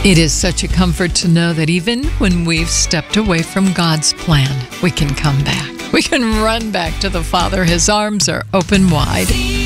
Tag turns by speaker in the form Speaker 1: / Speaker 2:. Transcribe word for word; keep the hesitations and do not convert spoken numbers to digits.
Speaker 1: It is such a comfort to know that even when we've stepped away from God's plan, we can come back. We can run back to the Father. His arms are open wide.